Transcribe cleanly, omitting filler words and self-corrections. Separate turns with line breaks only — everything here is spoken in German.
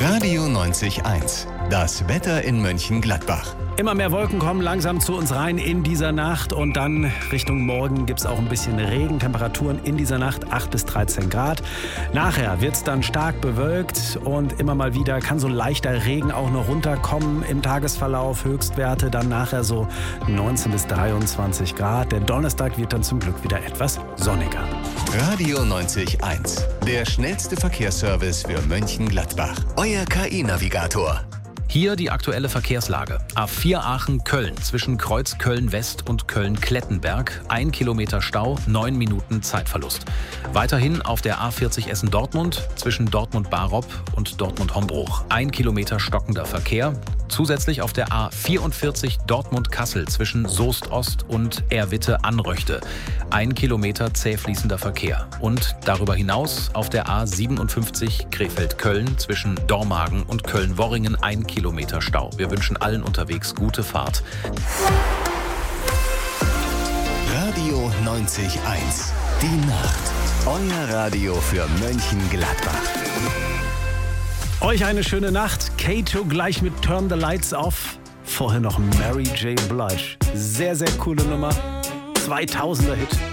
Radio 90.1. Das Wetter in Mönchengladbach.
Immer mehr Wolken kommen langsam zu uns rein in dieser Nacht und dann Richtung Morgen gibt es auch ein bisschen Regen. Temperaturen in dieser Nacht 8 bis 13 Grad. Nachher wird es dann stark bewölkt und immer mal wieder kann so leichter Regen auch noch runterkommen im Tagesverlauf. Höchstwerte dann nachher so 19 bis 23 Grad. Der Donnerstag wird dann zum Glück wieder etwas sonniger.
Radio 90.1. Der schnellste Verkehrsservice für Mönchengladbach. Euer KI-Navigator.
Hier die aktuelle Verkehrslage. A4 Aachen-Köln zwischen Kreuz Köln-West und Köln-Klettenberg. 1 Kilometer Stau, 9 Minuten Zeitverlust. Weiterhin auf der A40 Essen-Dortmund zwischen Dortmund-Barop und Dortmund-Hombruch. 1 Kilometer stockender Verkehr. Zusätzlich auf der A44 Dortmund-Kassel zwischen Soest-Ost und Erwitte-Anröchte. 1 Kilometer zäh fließender Verkehr. Und darüber hinaus auf der A57 Krefeld-Köln zwischen Dormagen und Köln-Worringen 1 Kilometer Stau. Wir wünschen allen unterwegs gute Fahrt.
Radio 90.1. Die Nacht. Euer Radio für Mönchengladbach.
Euch eine schöne Nacht. Kato gleich mit Turn the Lights Off. Vorher noch Mary J. Blige. Sehr, sehr coole Nummer. 2000er Hit.